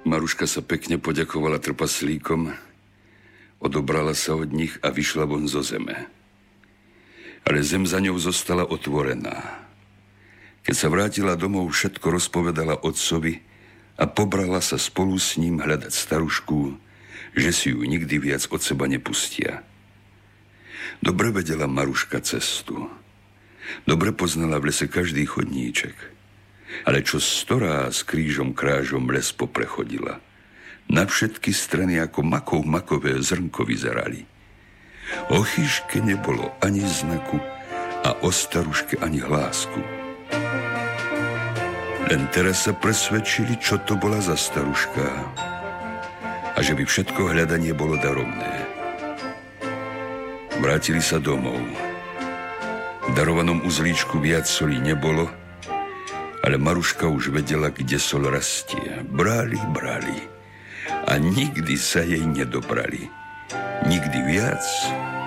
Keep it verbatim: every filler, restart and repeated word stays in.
Maruška sa pekne poďakovala trpaslíkom, odobrala sa od nich a vyšla von zo zeme. Ale zem za ňou zostala otvorená. Keď sa vrátila domov, všetko rozpovedala otcovi a pobrala sa spolu s ním hľadať starušku, že si ju nikdy viac od seba nepustia. Dobre vedela Maruška cestu. Dobre poznala v lese každý chodníček. Ale čo storá s krížom krážom les poprechodila. Na všetky strany ako makov makové zrnko vyzerali. O chyške nebolo ani znaku a o staruške ani hlásku. Len teraz sa presvedčili, čo to bola za staruška a že by všetko hľadanie bolo daromné. Vrátili sa domov. V darovanom uzlíčku viac soli nebolo, ale Maruška už vedela, kde sol rastie. Brali, brali a nikdy sa jej nedobrali. Nikdy viac